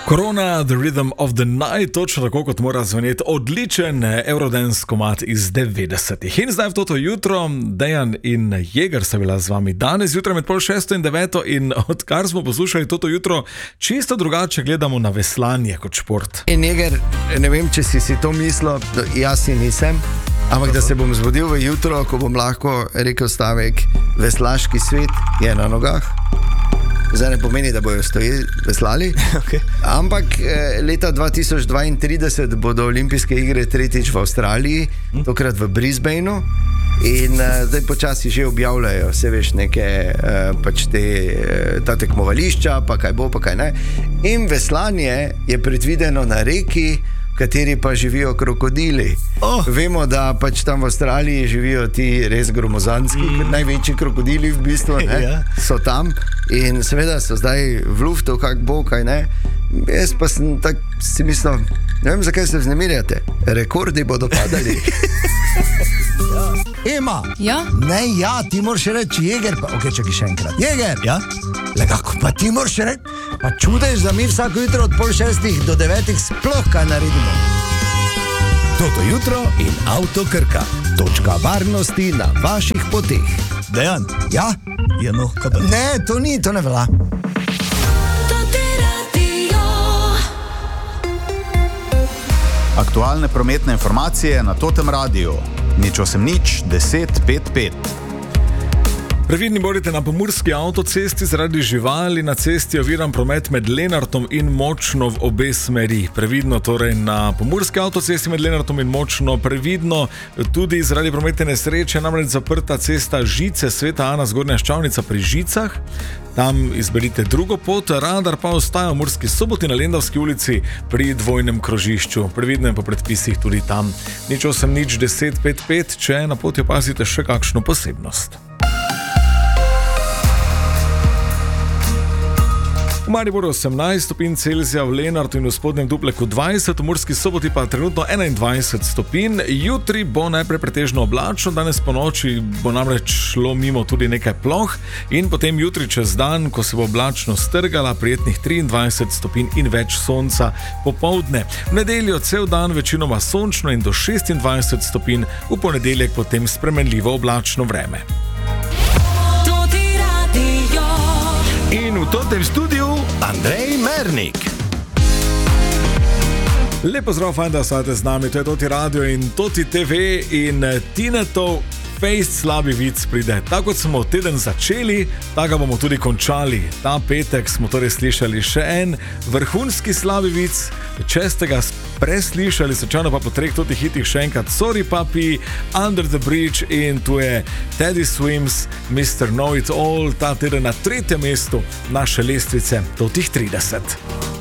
Corona, The Rhythm of the Night, točno tako kot mora zveneti odličen Eurodance komad iz 90-ih. In zdaj v toto jutro, Dejan in Jeger sta bila z vami danes, jutro med 6:30 in 9:00 in odkar smo poslušali toto jutro, čisto drugače gledamo na veslanje kot šport. In Jeger, ne vem, če si to mislil, jaz si nisem, ampak da se bom zbudil v jutro, ko bom lahko rekel stavek, veslaški svet je na nogah. Zdaj ne pomeni, da bojo stoji veslali, Okay. Ampak leta 2032 bodo olimpijske igre tretjič v Avstraliji, tokrat v Brisbaneu. In zdaj počasi že objavljajo, se veš, neke pač ta tekmovališča, pa kaj bo, pa kaj ne. In veslanje je predvideno na reki, v kateri pa živijo krokodili. Vemo, da pač tam v Avstraliji živijo ti res gromozanski, največji krokodili v bistvu, ne, so tam. In seveda so zdaj v luftu, kak bo, kaj ne. Jaz pa sem tak si mislil, ne vem, zakaj se vznemirjate. Rekordi bodo padali. Ema! Ja? Ne, ja, ti moraš reči Jeger, pa ok, čakaj še enkrat. Jeger! Ja? Le kako pa ti moraš reči? Pa čudež, da mi vsako jutro od 5:30 do 9:00 sploh kaj naredimo. Toto jutro in Avto Krka. Točka varnosti na vaših poteh. Dejan? Ja? Ja, no, kaj pa? Ne, to ne velja. Aktualne prometne informacije na Totem radiju. Nič 1055. Previdni bodite na pomurski avtocesti zaradi živali, na cesti oviran promet med Lenartom in Močno v obe smeri. Previdno torej na pomurski avtocesti med Lenartom in Močno, previdno tudi zaradi prometne nesreče, namreč zaprta cesta Žice, Sveta Ana, Zgornja Ščavnica pri Žicah. Tam izberite drugo pot, radar pa ostaja v Murski Soboti na Lendavski ulici pri dvojnem krožišču. Previdno je po predpisih tudi tam. Nič 1055, če na poti opazite še kakšno posebnost. V Mariboru 18 stopinj Celzija, v Lenartu in v Spodnjem Dupleku 20, v Murski Soboti pa trenutno 21 stopinj. Jutri bo najprej pretežno oblačno, danes po noči bo namreč šlo mimo tudi nekaj ploh in potem jutri čez dan, ko se bo oblačno strgala, prijetnih 23 stopinj in več sonca popoldne. V nedeljo cel dan večinoma sončno in do 26 stopinj, v ponedeljek potem spremenljivo oblačno vreme. In v totem studiu Andrej Mernik. Lepo zdrav, fajn, da ste z nami, to je Toti Radio in Toti TV in Tinetov fejst slabi vic pride. Tako kot smo teden začeli, tako bomo tudi končali. Ta petek smo torej slišali še en vrhunski slabi vic. Če ste ga preslišali, slučajno pa po treh totih hitih še enkrat Sorry Papi, Under the Bridge in tu je Teddy Swims, Mr. Know It All, ta teden na 3. mestu naše lestvice Totih 30.